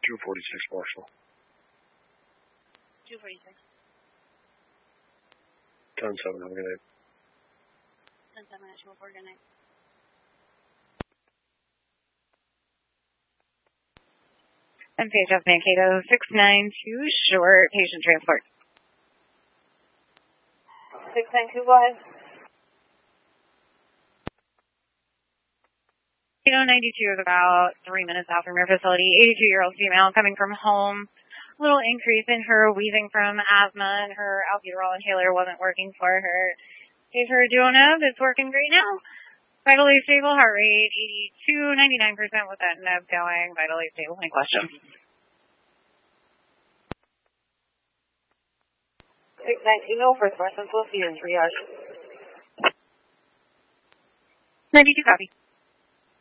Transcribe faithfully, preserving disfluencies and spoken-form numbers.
two forty-six, Marshall. two forty-six. ten seven, have a good night. ten seven at two oh four, good night. M C H S Mankato six nine two, short patient transport. six nine two, go ahead. ninety-two is about three minutes out from your facility. eighty-two-year-old female coming from home. A little increase in her wheezing from asthma, and her albuterol inhaler wasn't working for her. Gave her a dual nub. It's working great now. Vitally stable heart rate, eighty-two, ninety-nine percent with that nub going. Vitally stable. Any questions? six nine two, no first questions. We'll see you in triage. ninety-two, copy.